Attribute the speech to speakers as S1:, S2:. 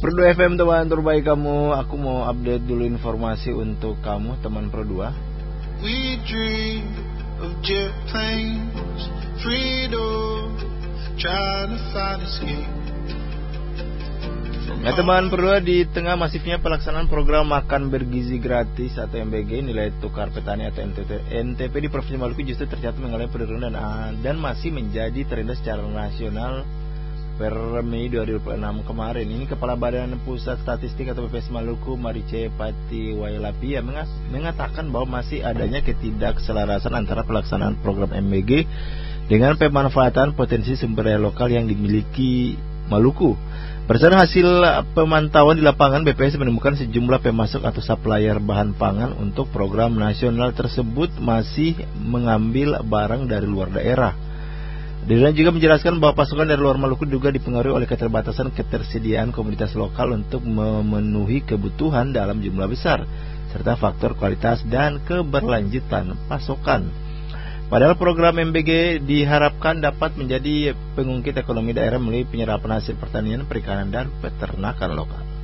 S1: Pro 2 FM teman terbaik kamu. Aku mau update dulu informasi untuk kamu teman Pro 2.
S2: We dream of jet planes, freedom, trying to find escape.
S1: Ya teman Pro 2, di tengah masifnya pelaksanaan program makan bergizi gratis atau MBG, nilai tukar petani atau NTP di Provinsi Maluku justru tercatat mengalami penurunan dan masih menjadi terendah secara nasional per Mei 2006 kemarin. Ini Kepala Badan Pusat Statistik atau BPS Maluku, Marice Pati Wailapia, mengatakan bahwa masih adanya ketidakselarasan antara pelaksanaan program MBG dengan pemanfaatan potensi sumber daya lokal yang dimiliki Maluku. Berdasarkan hasil pemantauan di lapangan, BPS menemukan sejumlah pemasok atau supplier bahan pangan untuk program nasional tersebut masih mengambil barang dari luar daerah. Dirjen juga menjelaskan bahwa pasokan dari luar Maluku juga dipengaruhi oleh keterbatasan ketersediaan komoditas lokal untuk memenuhi kebutuhan dalam jumlah besar, serta faktor kualitas dan keberlanjutan pasokan. Padahal program MBG diharapkan dapat menjadi pengungkit ekonomi daerah melalui penyerapan hasil pertanian, perikanan, dan peternakan lokal.